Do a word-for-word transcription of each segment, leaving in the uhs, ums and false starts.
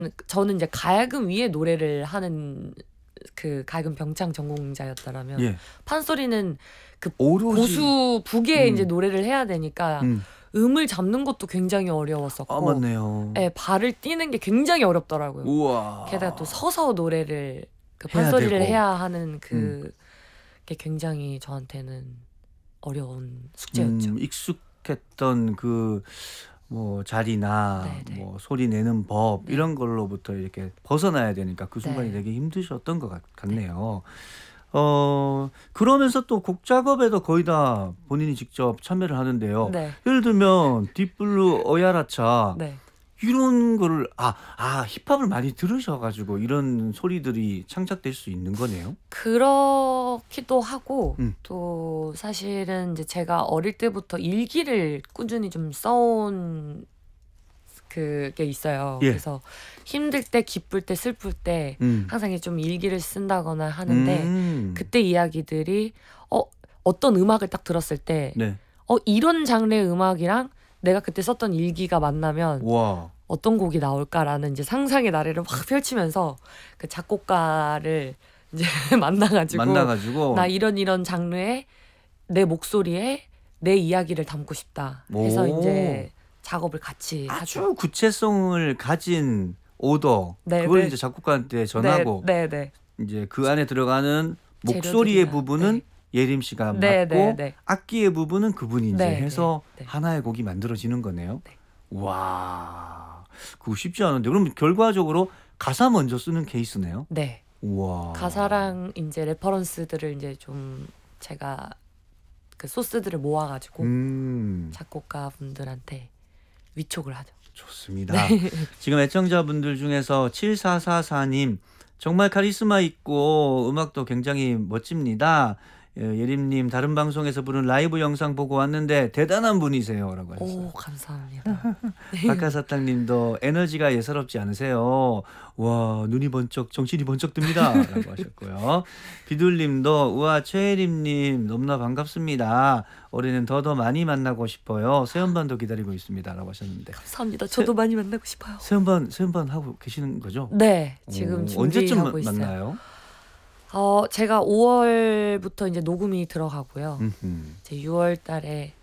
저는 이제 가야금 위에 노래를 하는 그 가야금 병창 전공자였다라면 예. 판소리는 그 오로지 고수 북에 음. 이제 노래를 해야 되니까 음. 음을 잡는 것도 굉장히 아 어려웠었고 맞네요. 예, 발을 띄는 게 굉장히 어렵더라고요. 우와. 게다가 또 서서 노래를 그 해야 판소리를 되고. 해야 하는 그 게 굉장히 저한테는 어려운 숙제였죠. 음, 익숙했던 그 뭐 자리나 네네. 뭐 소리 내는 법 네. 이런 걸로부터 이렇게 벗어나야 되니까 그 순간이 네. 되게 힘드셨던 것 같, 같네요. 어 그러면서 또 곡 작업에도 거의 다 본인이 직접 참여를 하는데요. 네. 예를 들면 딥블루 어야라차 네. 이런 거를 아, 아 힙합을 많이 들으셔가지고 이런 소리들이 창작될 수 있는 거네요. 그렇기도 하고 음. 또 사실은 이제 제가 어릴 때부터 일기를 꾸준히 좀 써온 그게 있어요. 예. 그래서 힘들 때, 기쁠 때, 슬플 때 음. 항상 좀 일기를 쓴다거나 하는데 음. 그때 이야기들이 어 어떤 음악을 딱 들었을 때 네. 어 이런 장르의 음악이랑 내가 그때 썼던 일기가 만나면 와. 어떤 곡이 나올까라는 이제 상상의 나래를 확 펼치면서 그 작곡가를 이제 만나가지고 만나가지고 나 이런 이런 장르의 내 목소리에 내 이야기를 담고 싶다 해서 오. 이제 작업을 같이 하죠. 아주 구체성을 가진 오더 네, 그걸 네. 이제 작곡가한테 전하고 네, 네, 이제 그 안에 들어가는 목소리의 재료들이나, 부분은 예림 씨가 네, 맡고 네, 네. 악기의 부분은 그분이 이제 네, 해서 네, 네. 하나의 곡이 만들어지는 거네요. 네. 와, 그거 쉽지 않은데 그럼 결과적으로 가사 먼저 쓰는 케이스네요. 네. 우와. 가사랑 이제 레퍼런스들을 이제 좀 제가 그 소스들을 모아가지고 음, 작곡가 분들한테 위촉을 하죠. 좋습니다. 지금 애청자분들 중에서 칠사사사님 정말 카리스마 있고 음악도 굉장히 멋집니다. 예, 예림님 다른 방송에서 부른 라이브 영상 보고 왔는데 대단한 분이세요라고 하셨어요. 오, 감사합니다. 박하사탕님도 에너지가 예사롭지 않으세요. 와 눈이 번쩍 정신이 번쩍 듭니다라고 하셨고요. 비둘님도 우와 최혜림님 너무나 반갑습니다. 올해는 더더 많이 만나고 싶어요. 새음반도 기다리고 있습니다라고 하셨는데 감사합니다. 저도 많이 만나고 싶어요. 새음반 새음반 하고 계시는 거죠? 네, 지금 오, 언제쯤 준비하고 마- 있어요. 만나요? 어, 제가 오월부터 이제 녹음이 들어가고요. 음흠. 이제 유월 달에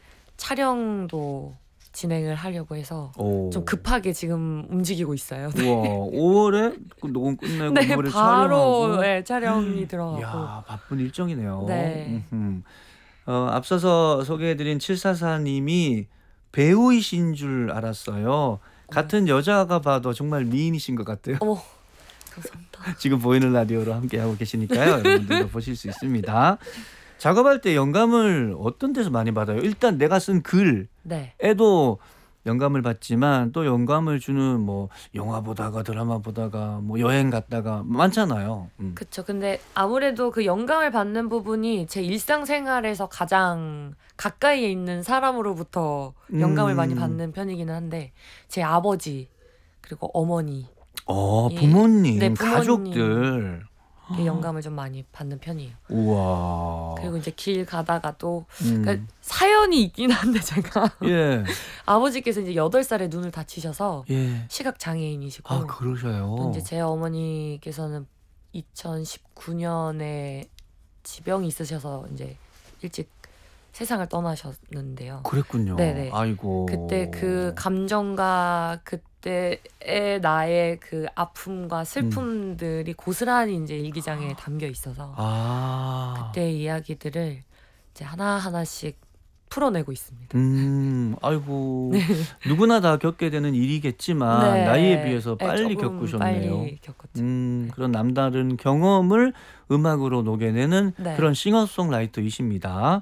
촬영도 진행을 하려고 해서 오. 좀 급하게 지금 움직이고 있어요. 네, 우와 오월에 그 녹음 끝내고 네, 유월에 바로 촬영하고. 네, 촬영이 들어가고. 이야 바쁜 일정이네요. 네. 음흠. 어, 앞서서 소개해드린 칠사사님이 배우이신 줄 알았어요. 같은 여자가 봐도 정말 미인이신 것 같아요. 어머, 감사합니다. 지금 보이는 라디오로 함께하고 계시니까요. 여러분들도 보실 수 있습니다. 작업할 때 영감을 어떤 데서 많이 받아요? 일단 내가 쓴 네. 글에도 영감을 받지만 또 영감을 주는 뭐 영화 보다가 드라마 보다가 뭐 여행 갔다가 많잖아요. 음. 그쵸. 근데 아무래도 그 영감을 받는 부분이 제 일상생활에서 가장 가까이에 있는 사람으로부터 영감을 음. 많이 받는 편이기는 한데 제 아버지 그리고 어머니 어 예. 부모님, 네, 부모님. 가족들. 그 영감을 좀 많이 받는 편이에요. 우와. 그리고 이제 길 가다가 또 음. 그러니까 사연이 있긴 한데 제가 예. 아버지께서 이제 여덟 살에 눈을 다치셔서 예. 시각 장애인이시고 아 그러셔요. 또 이제 제 어머니께서는 이천십구 년에 지병이 있으셔서 이제 일찍 세상을 떠나셨는데요. 그랬군요. 네네. 아이고. 그때 그 감정과 그때의 나의 그 아픔과 슬픔들이 고스란히 이제 일기장에 담겨 있어서 아. 그때 이야기들을 이제 하나 하나씩 풀어내고 있습니다. 음, 아이고. 누구나 다 겪게 되는 일이겠지만 네. 나이에 비해서 네, 빨리 조금 겪으셨네요. 빨리 겪었죠. 음, 그런 남다른 경험을 음악으로 녹여내는 네. 그런 싱어송라이터이십니다.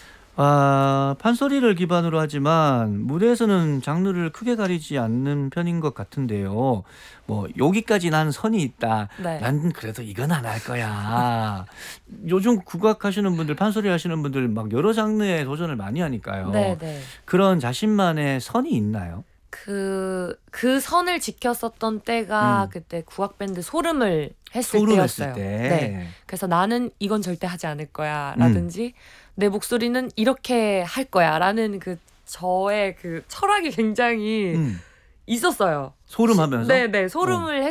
아, 판소리를 기반으로 하지만 무대에서는 장르를 크게 가리지 않는 편인 것 같은데요. 뭐 여기까지 난 선이 있다. 네. 난 그래도 이건 안 할 거야. 요즘 국악 하시는 분들, 판소리 하시는 분들 막 여러 장르에 도전을 많이 하니까요. 네, 네. 그런 자신만의 선이 있나요? 그, 그 선을 지켰었던 때가 음. 그때 국악밴드 소름을 했을 소름했을 때였어요. 때. 네. 그래서 나는 이건 절대 하지 않을 거야 라든지 내 목소리는 이렇게 할 거야 라는 그 저의 그 철학이 굉장히 음. 있었어요. 소름하면서? 네네 소름을